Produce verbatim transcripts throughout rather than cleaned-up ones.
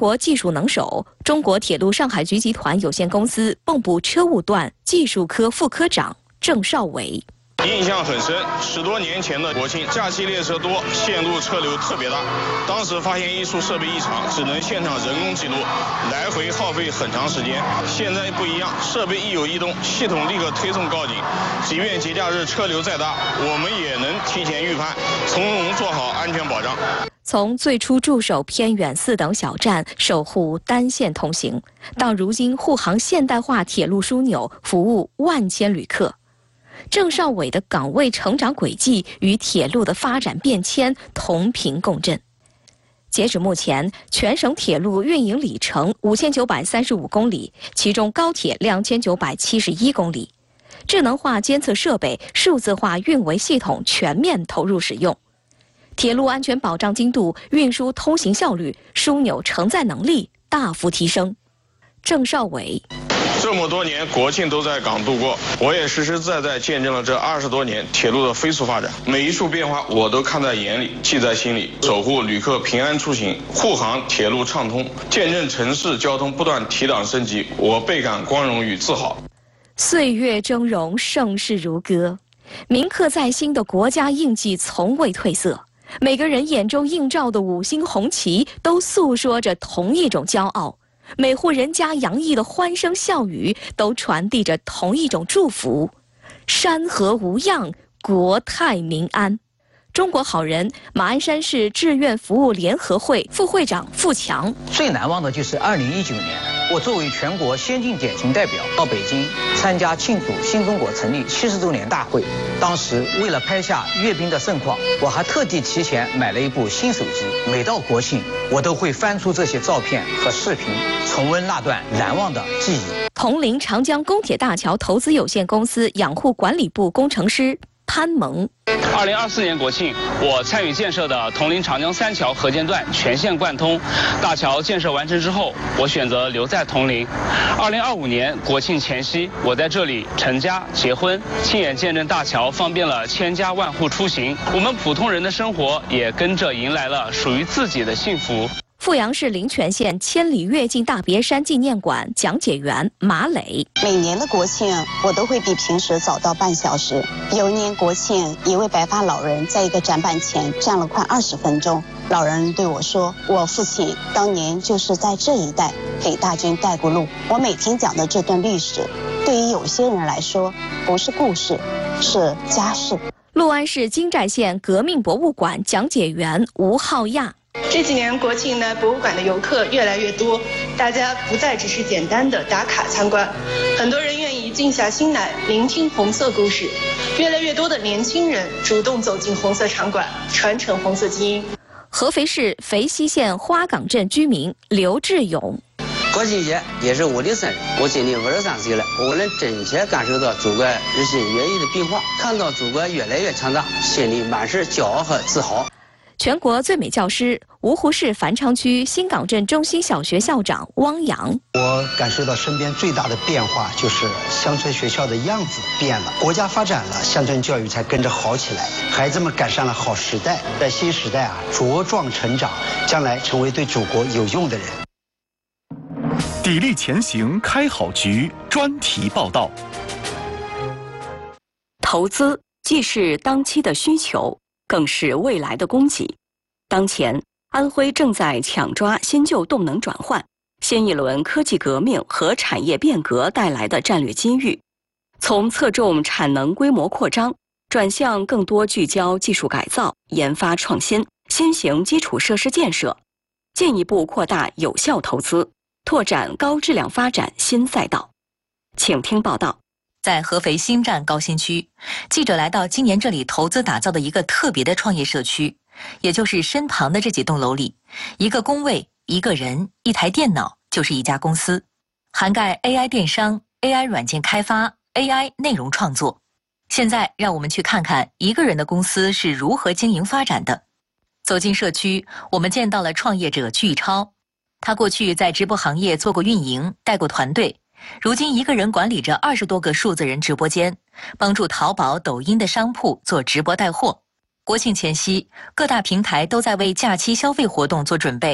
国技术能手、中国铁路上海局集团有限公司蚌埠车务段技术科副科长郑少伟。 印象很深，十多年前的国庆，假期列车多，线路车流特别大。当时发现一处设备异常，只能现场人工记录，来回耗费很长时间。现在不一样，设备一有异动，系统立刻推送告警。即便节假日车流再大，我们也能提前预判，从容做好安全保障。 从最初驻守偏远四等小站，守护单线通行，到如今护航现代化铁路枢纽，服务万千旅客。 郑少伟的岗位成长轨迹与铁路的发展变迁同频共振。截止目前，全省铁路运营里程五千九百三十五公里，其中高铁两千九百七十一公里。智能化监测设备、数字化运维系统全面投入使用，铁路安全保障精度、运输通行效率、枢纽承载能力大幅提升。郑少伟。 这么多年国庆都在港度过，我也实实在在见证了这二十多年铁路的飞速发展，每一处变化我都看在眼里，记在心里，守护旅客平安出行，护航铁路畅通，见证城市交通不断提档升级，我倍感光荣与自豪。 岁月峥嵘，盛世如歌，铭刻在心的国家印记从未褪色。每个人眼中映照的五星红旗，都诉说着同一种骄傲。 每户人家洋溢的欢声笑语，都传递着同一种祝福：山河无恙，国泰民安。中国好人，马鞍山市志愿服务联合会副会长付强。 最难忘的就是二零一九年，我作为全国先进典型代表到北京参加庆祝新中国成立七十周年大会。当时为了拍下阅兵的盛况，我还特地提前买了一部新手机。每到国庆，我都会翻出这些照片和视频，重温那段难忘的记忆。 铜陵长江公铁大桥投资有限公司养护管理部工程师潘萌。 二零二四年国庆，我参与建设的铜陵长江三桥河间段全线贯通。大桥建设完成之后，我选择留在铜陵。二零二五年国庆前夕，我在这里成家结婚，亲眼见证大桥方便了千家万户出行，我们普通人的生活也跟着迎来了属于自己的幸福。 阜阳市灵泉县千里跃进大别山纪念馆讲解员马磊。 每年的国庆，我都会比平时早到半小时。有一年国庆，一位白发老人在一个展板前站了快二十分钟。老人对我说：“我父亲当年就是在这一带给大军带过路。”我每天讲的这段历史，对于有些人来说，不是故事，是家事。 六安市金寨县革命博物馆讲解员吴浩亚。 这几年国庆呢，博物馆的游客越来越多，大家不再只是简单的打卡参观，很多人愿意静下心来聆听红色故事，越来越多的年轻人主动走进红色场馆，传承红色基因。 合肥市肥西县花岗镇居民刘志勇。 国庆节也是我的生日，我今年五十三岁了，我能真切感受到祖国日新月异的变化，看到祖国越来越强大，心里满是骄傲和自豪。 全国最美教师，芜湖市繁昌区新港镇中心小学校长汪洋。 我感受到身边最大的变化就是乡村学校的样子变了，国家发展了，乡村教育才跟着好起来，孩子们赶上了好时代，在新时代啊茁壮成长，将来成为对祖国有用的人。 砥砺前行，开好局。专题报道。 投资既是当期的需求。 更是未来的供给。当前，安徽正在抢抓新旧动能转换、新一轮科技革命和产业变革带来的战略机遇，从侧重产能规模扩张，转向更多聚焦技术改造、研发创新、新型基础设施建设，进一步扩大有效投资，拓展高质量发展新赛道。请听报道。 在合肥新站高新区，记者来到今年这里投资打造的一个特别的创业社区，也就是身旁的这几栋楼里，一个工位、一个人、一台电脑就是一家公司，涵盖 A I 电商、A I 软件开发、A I 内容创作。现在让我们去看看一个人的公司是如何经营发展的。走进社区，我们见到了创业者曲超，他过去在直播行业做过运营，带过团队。 如今一个人管理着二十多个数字人直播间，帮助淘宝、抖音的商铺做直播带货。国庆前夕，各大平台都在为假期消费活动做准备。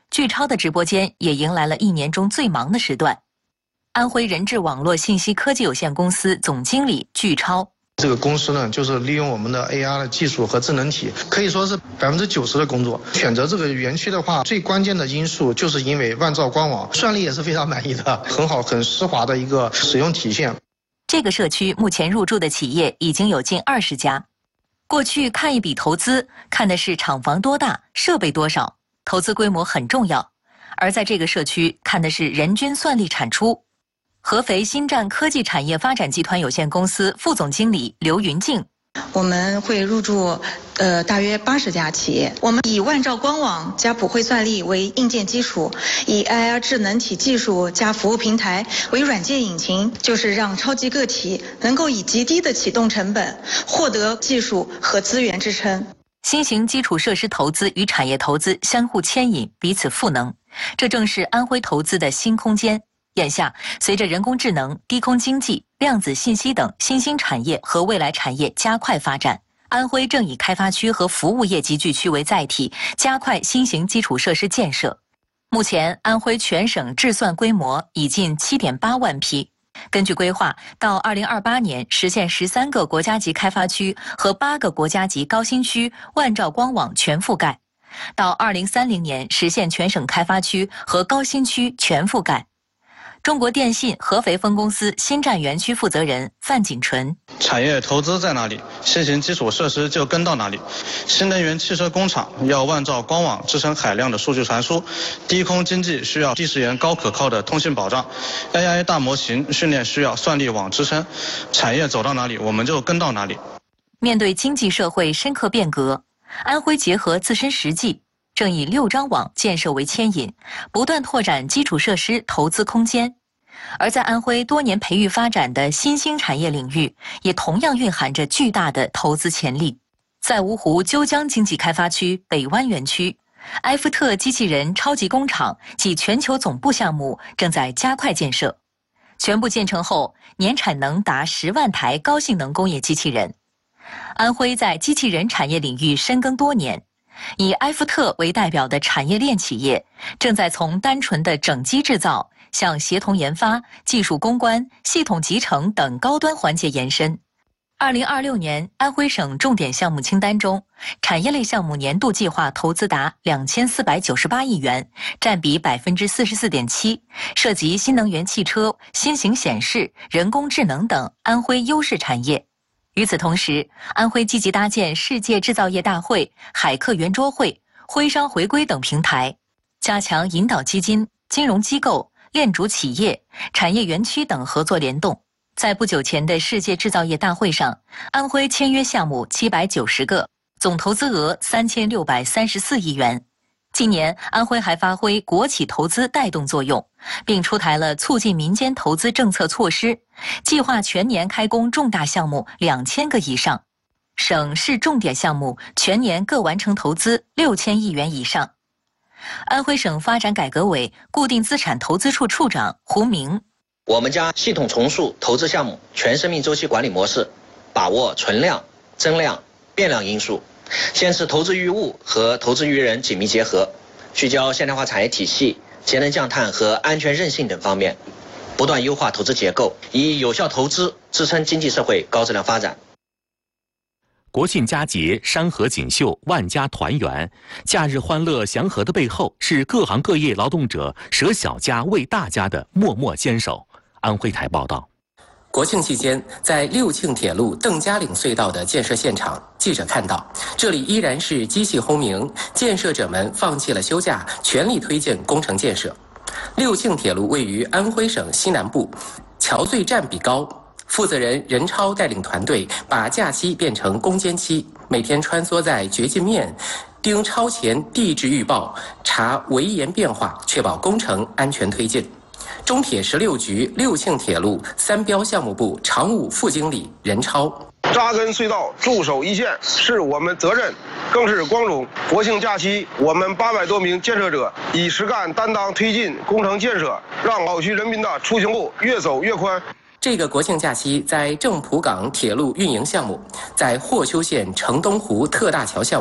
巨超的直播间也迎来了一年中最忙的时段。安徽人智网络信息科技有限公司总经理巨超。 这个公司呢，就是利用我们的 A R 的技术和智能体，可以说是百分之九十的工作。选择这个园区的话，最关键的因素就是因为万兆光网，算力也是非常满意的，很好、很丝滑的一个使用体现。 这个社区目前入驻的企业已经有近二十家。过去看一笔投资，看的是厂房多大、设备多少，投资规模很重要；而在这个社区，看的是人均算力产出。合肥新站科技产业发展集团有限公司副总经理刘云静， 我们会入驻呃大约八十家企业。我们以万兆光网加普惠算力为硬件基础，以 A R 智能体技术加服务平台为软件引擎，就是让超级个体能够以极低的启动成本获得技术和资源支撑。 新型基础设施投资与产业投资相互牵引，彼此赋能，这正是安徽投资的新空间。眼下，随着人工智能、低空经济、量子信息等新兴产业和未来产业加快发展，安徽正以开发区和服务业集聚区为载体，加快新型基础设施建设。目前，安徽全省智算规模已近 七点八万批。根据规划，到二零二八年实现十三个国家级开发区和八个国家级高新区万兆光网全覆盖；到二零三零年实现全省开发区和高新区全覆盖。中国电信合肥分公司新站园区负责人范景纯： 产业投资在哪里，新型基础设施就跟到哪里。新能源汽车工厂要万兆光网支撑海量的数据传输，低空经济需要低时延高可靠的通信保障 ，A I 大模型训练需要算力网支撑。产业走到哪里，我们就跟到哪里。 面对经济社会深刻变革，安徽结合自身实际，正以六张网建设为牵引，不断拓展基础设施投资空间。而在安徽多年培育发展的新兴产业领域，也同样蕴含着巨大的投资潜力。在芜湖鸠江经济开发区北湾园区，埃夫特机器人超级工厂及全球总部项目正在加快建设，全部建成后，年产能达十万台高性能工业机器人。安徽在机器人产业领域深耕多年，以埃夫特为代表的产业链企业正在从单纯的整机制造向协同研发、技术攻关、系统集成等高端环节延伸。二零二六年，安徽省重点项目清单中，产业类项目年度计划投资达两千四百九十八亿元，占比百分之四十四点七，涉及新能源汽车、新型显示、人工智能等安徽优势产业。与此同时，安徽积极搭建世界制造业大会、海客圆桌会、徽商回归等平台，加强引导基金、金融机构、链主企业、产业园区等合作联动。在不久前的世界制造业大会上，安徽签约项目七百九十个，总投资额三千六百三十四亿元。今年，安徽还发挥国企投资带动作用，并出台了促进民间投资政策措施，计划全年开工重大项目两千个以上，省市重点项目全年各完成投资六千亿元以上。安徽省发展改革委固定资产投资处处长胡明： 我们将系统重塑投资项目全生命周期管理模式，把握存量、增量、变量因素，坚持投资于物和投资于人紧密结合，聚焦现代化产业体系、节能降碳和安全韧性等方面，不断优化投资结构，以有效投资支撑经济社会高质量发展。 国庆佳节，山河锦绣，万家团圆。假日欢乐祥和的背后，是各行各业劳动者舍小家为大家的默默坚守。安徽台报道。 国庆期间，在六庆铁路邓家岭隧道的建设现场，记者看到，这里依然是机器轰鸣，建设者们放弃了休假，全力推进工程建设。六庆铁路位于安徽省西南部，桥隧占比高。负责人任超带领团队把假期变成攻坚期，每天穿梭在掘进面、盯超前地质预报、查围岩变化，确保工程安全推进。中铁十六局六庆铁路三标项目部常务副经理任超： 扎根隧道，驻守一线，是我们责任，更是光荣。国庆假期，我们八百多名建设者以实干担当推进工程建设，让老区人民的出行路越走越宽。 这个国庆假期，在正浦港铁路运营项目，在霍邱县城东湖特大桥项目，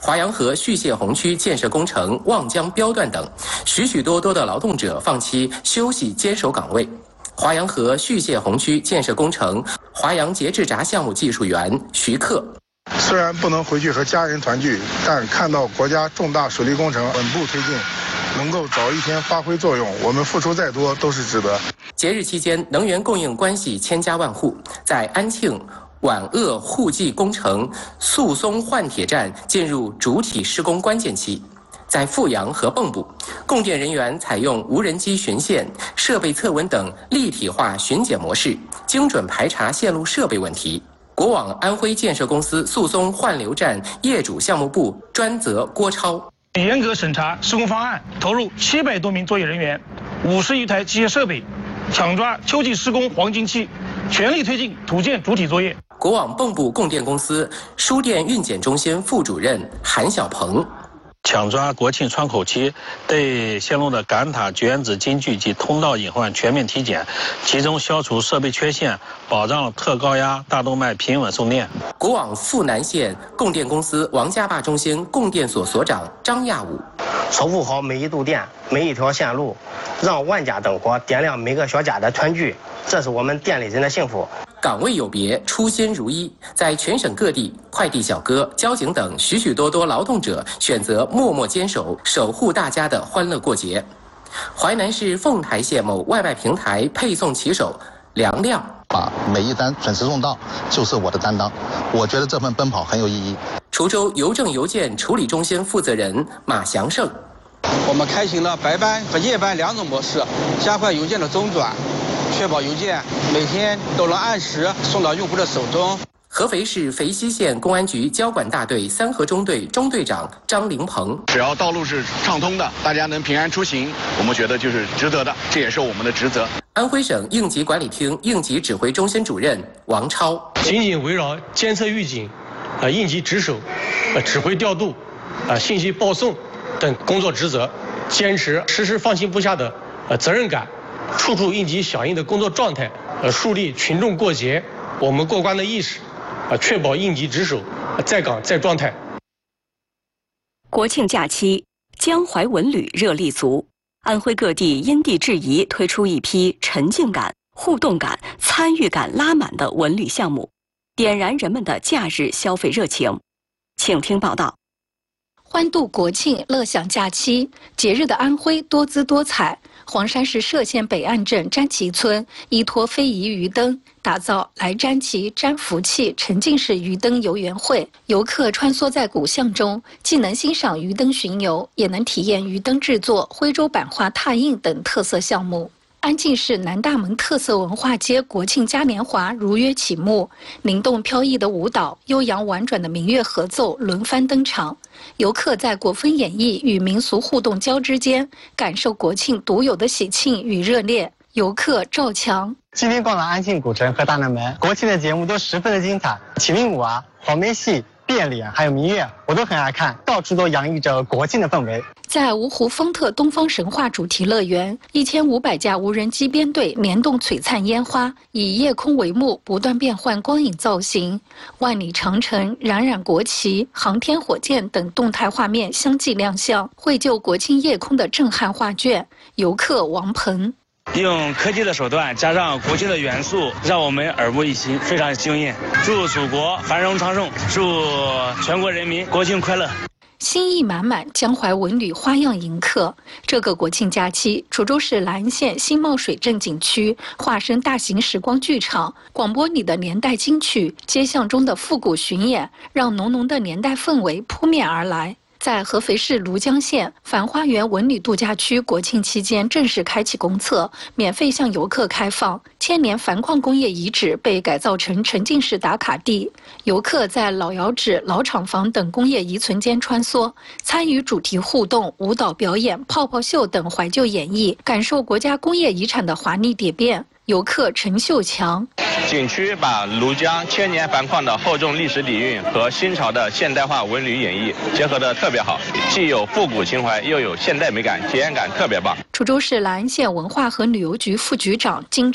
华阳河续泄洪区建设工程望江标段等，许许多多的劳动者放弃休息坚守岗位。华阳河续泄洪区建设工程华阳节制闸项目技术员徐克。 虽然不能回去和家人团聚，但看到国家重大水利工程稳步推进，能够早一天发挥作用，我们付出再多都是值得。 节日期间，能源供应关系千家万户。在安庆皖鄂沪济工程肃松换铁站进入主体施工关键期。在阜阳和蚌埠，供电人员采用无人机巡线、设备测温等立体化巡检模式，精准排查线路设备问题。国网安徽建设公司肃松换流站业主项目部专责郭超。 严格审查施工方案，投入七百多名作业人员，五十余台机械设备，抢抓秋季施工黄金期，全力推进土建主体作业。 国网蚌埠供电公司输电运检中心副主任韩小鹏。 抢抓国庆窗口期，对线路的杆塔、卷子、金具及通道隐患全面体检，集中消除设备缺陷，保障特高压大动脉平稳送电。 国网阜南县供电公司王家坝中心供电所所长张亚武。 守护好每一度电、每一条线路，让万家灯火点亮每个小家的团聚，这是我们店里人的幸福。 岗位有别，初心如一，在全省各地，快递小哥、交警等许许多多劳动者选择默默坚守，守护大家的欢乐过节。淮南市凤台县某外卖平台配送骑手梁亮， 把每一单准时送到，就是我的担当。我觉得这份奔跑很有意义。 滁州邮政邮件处理中心负责人马祥胜， 我们开启了白班和夜班两种模式，加快邮件的中转，确保邮件每天都能按时送到用户的手中。 合肥市肥西县公安局交管大队三河中队中队长张凌鹏， 只要道路是畅通的，大家能平安出行，我们觉得就是值得的，这也是我们的职责。 安徽省应急管理厅应急指挥中心主任王超， 紧紧围绕监测预警、呃应急值守、呃指挥调度、呃信息报送等工作职责，坚持时时放心不下的呃责任感，处处应急响应的工作状态，呃树立群众过节我们过关的意识，啊，确保应急值守、在岗在状态。 国庆假期，江淮文旅热力足。安徽各地因地制宜推出一批沉浸感、互动感、参与感拉满的文旅项目，点燃人们的假日消费热情。请听报道。 欢度国庆，乐享假期，节日的安徽多姿多彩。黄山市歙县北岸镇瞻旗村依托非遗鱼灯，打造来瞻旗瞻福气沉浸式鱼灯游园会。游客穿梭在古巷中，既能欣赏鱼灯巡游，也能体验鱼灯制作、徽州版画拓印等特色项目。安庆市南大门特色文化街国庆嘉年华如约启幕，灵动飘逸的舞蹈、悠扬婉转的民乐合奏轮番登场。游客在国风演绎与民俗互动交织间，感受国庆独有的喜庆与热烈。游客赵强， 今天逛了安庆古城和大南门，国庆的节目都十分的精彩，麒麟舞啊、黄梅戏、变脸还有民乐，我都很爱看，到处都洋溢着国庆的氛围。 在芜湖丰特东方神话主题乐园，一千五百架无人机编队联动璀璨烟花，以夜空为幕，不断变换光影造型，万里长城、冉冉国旗、航天火箭等动态画面相继亮相，绘就国庆夜空的震撼画卷。游客王鹏。 用科技的手段加上国庆的元素，让我们耳目一新，非常惊艳。祝祖国繁荣昌盛，祝全国人民国庆快乐。 心意满满，江淮文旅花样迎客。这个国庆假期，滁州市兰安县新茂水镇景区化身大型时光剧场，广播里的年代金曲，街巷中的复古巡演，让浓浓的年代氛围扑面而来。在合肥市庐江县繁花园文旅度假区国庆期间正式开启公测，免费向游客开放。千年繁矿工业遗址被改造成沉浸式打卡地，游客在老窑址、老厂房等工业遗存间穿梭，参与主题互动、舞蹈表演、泡泡秀等怀旧演绎，感受国家工业遗产的华丽蝶变。游客陈秀强， 景区把庐江千年繁矿的厚重历史底蕴和新潮的现代化文旅演绎结合得特别好，既有复古情怀，又有现代美感，体验感特别棒。 滁州市兰安县文化和旅游局副局长金超，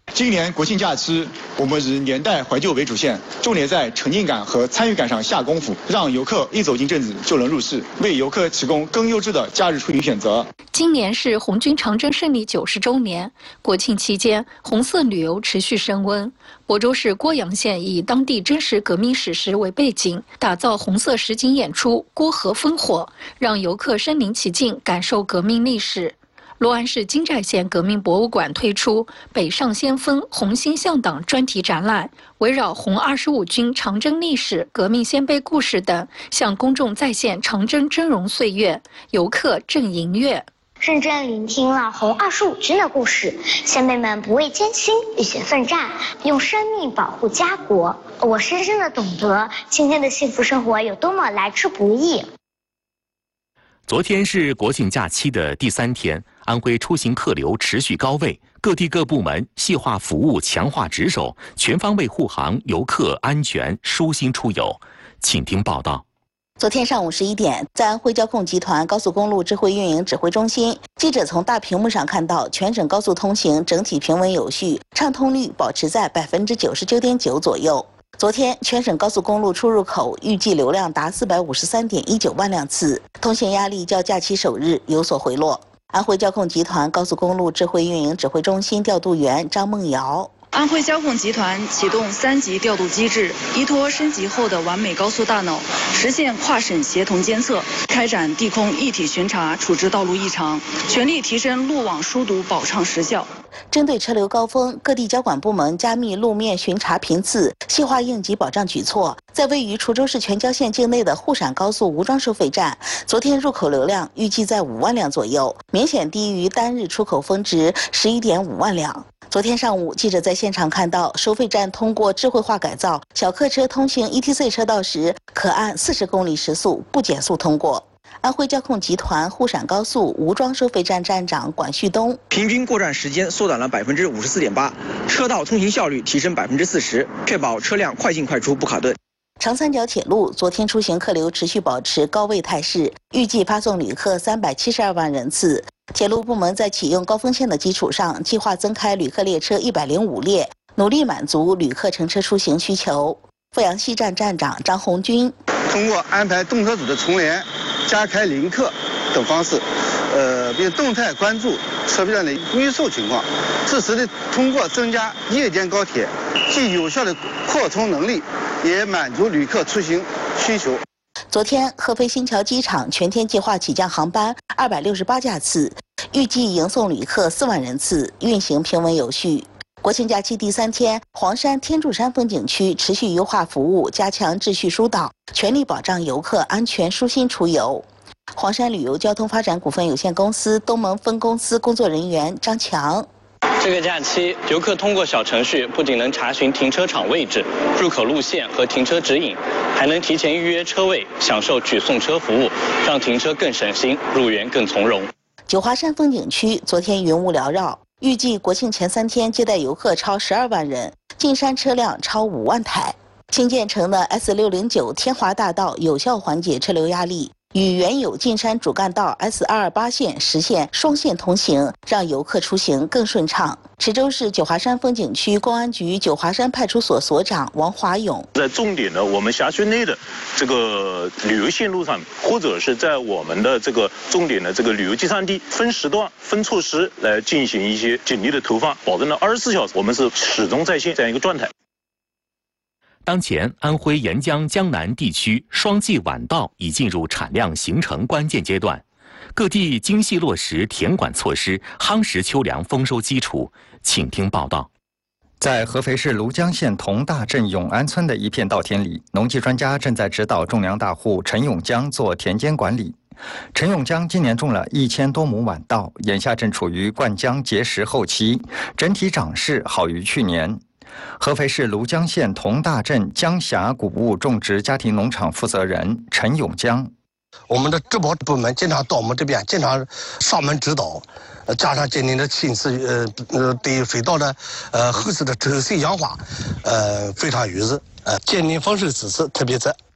今年国庆假期，我们以年代怀旧为主线，重点在沉浸感和参与感上下功夫，让游客一走进镇子就能入市，为游客提供更优质的假日出行选择。 今年是红军长征胜利九十周年，国庆期间，红色旅游持续升温。亳州市郭阳县以当地真实革命史实为背景，打造红色实景演出《郭河烽火》，让游客身临其境，感受革命历史。罗安市金寨县革命博物馆推出“北上先锋红星向党”专题展览，围绕红二十五军长征历史、革命先辈故事等，向公众再现长征峥嵘岁月，游客正迎月。 认真聆听了红二十五军的故事，先辈们不畏艰辛，浴血奋战，用生命保护家国。我深深的懂得今天的幸福生活有多么来之不易。 昨天是国庆假期的第三天，安徽出行客流持续高位，各地各部门细化服务，强化值守，全方位护航游客安全，舒心出游。请听报道。 昨天上午十一点，在安徽交控集团高速公路智慧运营指挥中心，记者从大屏幕上看到，全省高速通行整体平稳有序，畅通率保持在百分之九十九点九左右。昨天，全省高速公路出入口预计流量达四百五十三点一九万辆次，通行压力较假期首日有所回落。安徽交控集团高速公路智慧运营指挥中心调度员张梦瑶。 安徽交控集团启动三级调度机制，依托升级后的完美高速大脑，实现跨省协同监测，开展地空一体巡查，处置道路异常，全力提升路网疏堵保畅实效。 针对车流高峰，各地交管部门加密路面巡查频次，细化应急保障举措。在位于滁州市全椒县境内的沪陕高速吴庄收费站，昨天入口流量预计在五万辆左右，明显低于单日出口峰值十一点五万辆。昨天上午，记者在现场看到，收费站通过智慧化改造，小客车通行 E T C 车道时，可按四十公里时速不减速通过。安徽交控集团沪陕高速吴庄收费站站长管旭东： 平均过站时间缩短了百分之五十四点八，车道通行效率提升百分之四十，确保车辆快进快出不卡顿。 长三角铁路昨天出行客流持续保持高位态势，预计发送旅客三百七十二万人次。铁路部门在启用高峰线的基础上，计划增开旅客列车一百零五列，努力满足旅客乘车出行需求。阜阳西站站长张红军： 通过安排动车组的重联、加开临客等方式，呃，并动态关注车票站的预售情况，适时的通过增加夜间高铁，既有效的扩充能力，也满足旅客出行需求。 昨天，合肥新桥机场全天计划起降航班二百六十八架次，预计迎送旅客四万人次，运行平稳有序。国庆假期第三天，黄山天柱山风景区持续优化服务，加强秩序疏导，全力保障游客安全舒心出游。黄山旅游交通发展股份有限公司东盟分公司工作人员张强： 这个假期，游客通过小程序不仅能查询停车场位置、入口路线和停车指引，还能提前预约车位，享受举送车服务，让停车更省心，入园更从容。 九华山风景区昨天云雾缭绕，预计国庆前三天接待游客超十二万人，进山车辆超五万台。新建成的 S 六零九天华大道有效缓解车流压力，与原有进山主干道 S 二二八线实现双线通行，让游客出行更顺畅。池州市九华山风景区公安局九华山派出所所长王华勇： 在重点的我们辖区内的这个旅游线路上，或者是在我们的这个重点的这个旅游集散地，分时段、分措施来进行一些警力的投放，保证了二十四小时我们是始终在线这样一个状态。 当前，安徽沿江江南地区双季晚稻已进入产量形成关键阶段，各地精细落实田管措施，夯实秋粮丰收基础。请听报道。 在合肥市庐江县同大镇永安村的一片稻田里，农技专家正在指导种粮大户陈永江做田间管理。陈永江今年种了一千多亩晚稻，眼下正处于灌浆结实后期，整体长势好于去年。合肥市庐江县同大镇江峡谷物种植家庭农场负责人陈永江： 我们的植保部门经常到我们这边，经常上门指导，呃，加上今年的亲自呃呃对水稻的呃后续的抽水养化，呃非常优质，呃鉴定方式指示特别赞。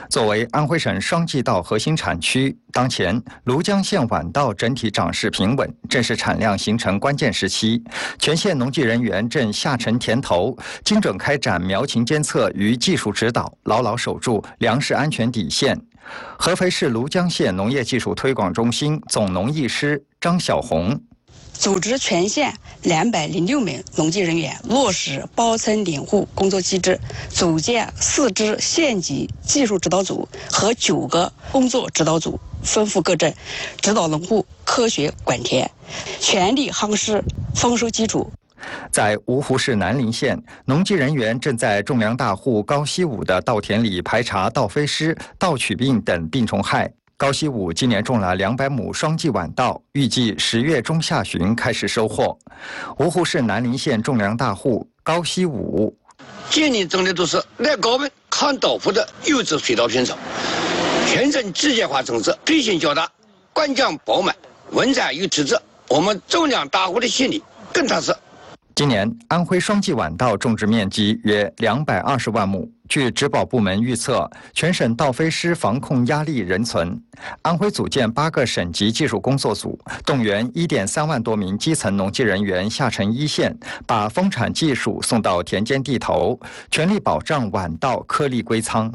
作为安徽省双季稻核心产区，当前庐江县晚稻整体长势平稳，正是产量形成关键时期。全县农技人员正下沉田头，精准开展苗情监测与技术指导，牢牢守住粮食安全底线。合肥市庐江县农业技术推广中心总农艺师张小红。 组织全县两百零六名农技人员落实包村领户工作机制，组建四支县级技术指导组和九个工作指导组，分赴各镇，指导农户科学管田，全力夯实丰收基础。 在芜湖市南陵县，农技人员正在种粮大户高希武的稻田里排查稻飞虱、稻曲病等病虫害。高希武今年种了两百亩双季晚稻，预计十月中下旬开始收获。芜湖市南陵县种粮大户高希武： 今年种的都是耐高温、抗倒伏的优质水稻品种，全程机械化种植，队形较大，灌浆饱满，稳产有体质。我们种粮大户的心里更踏实。 今年安徽双季晚稻种植面积约两百二十万亩。据植保部门预测，全省稻飞虱防控压力仍存。安徽组建八个省级技术工作组，动员一点三万多名基层农技人员下沉一线，把丰产技术送到田间地头，全力保障晚稻颗粒归仓。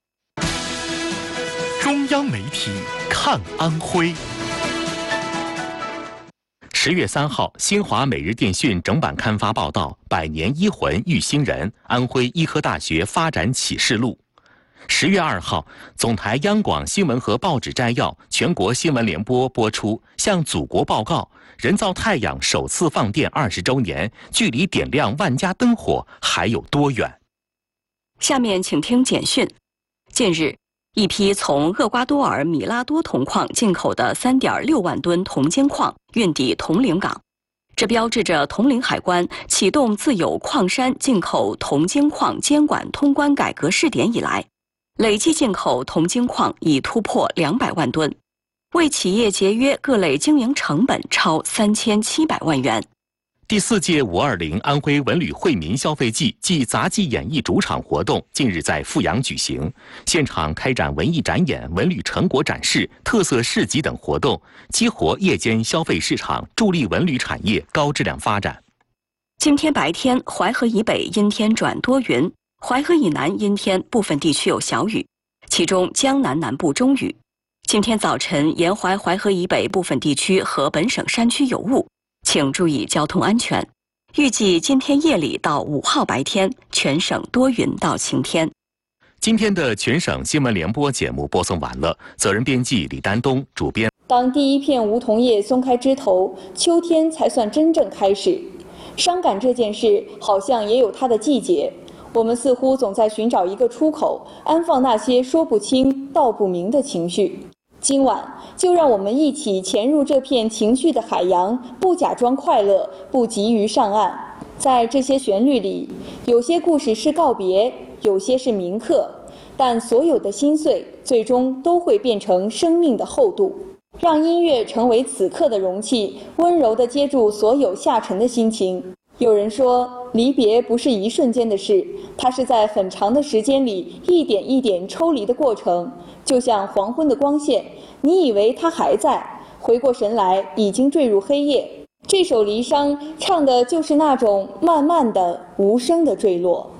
中央媒体看安徽。十月三号，新华每日电讯整版刊发报道《百年医魂育新人：安徽医科大学发展启示录》。十月二号，总台央广新闻和报纸摘要全国新闻联播播出《向祖国报告：人造太阳首次放电二十周年，距离点亮万家灯火还有多远》。 下面请听简讯。近日，一批从厄瓜多尔米拉多铜矿进口的 三点六万吨铜尖矿运抵铜陵港，这标志着铜陵海关启动自有矿山进口铜尖矿监管通关改革试点以来，累计进口铜精矿已突破两百万吨，为企业节约各类经营成本超三千七百万元。 第四届五二零安徽文旅惠民消费季暨杂技演艺主场活动近日在阜阳举行，现场开展文艺展演、文旅成果展示、特色市集等活动，激活夜间消费市场，助力文旅产业高质量发展。 今天白天，淮河以北阴天转多云，淮河以南阴天，部分地区有小雨，其中江南南部中雨。今天早晨，沿淮淮河以北部分地区和本省山区有雾，请注意交通安全。预计今天夜里到五号白天，全省多云到晴天。 今天的全省新闻联播节目播送完了，责任编辑李丹东，主编。 当第一片梧桐叶松开枝头，秋天才算真正开始。伤感这件事好像也有它的季节，我们似乎总在寻找一个出口，安放那些说不清道不明的情绪。今晚就让我们一起潜入这片情绪的海洋，不假装快乐，不急于上岸。在这些旋律里，有些故事是告别，有些是铭刻，但所有的心碎最终都会变成生命的厚度。让音乐成为此刻的容器，温柔地接住所有下沉的心情。有人说，离别不是一瞬间的事，它是在很长的时间里一点一点抽离的过程，就像黄昏的光线，你以为它还在，回过神来已经坠入黑夜。这首《离殇》唱的就是那种慢慢的无声的坠落。